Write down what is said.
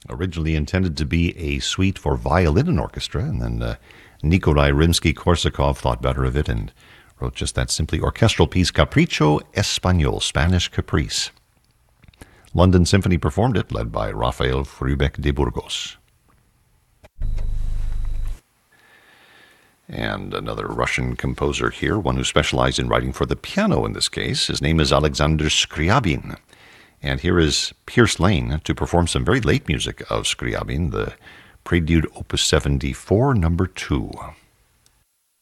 Originally intended to be a suite for violin and orchestra, and then Nikolai Rimsky-Korsakov thought better of it and wrote just that simply orchestral piece, Capricho Español, Spanish Caprice. London Symphony performed it, led by Rafael Frubeck de Burgos. And another Russian composer here, one who specialized in writing for the piano in this case. His name is Alexander Scriabin. And here is Pierce Lane to perform some very late music of Scriabin, the Prelude Opus 74, number 2.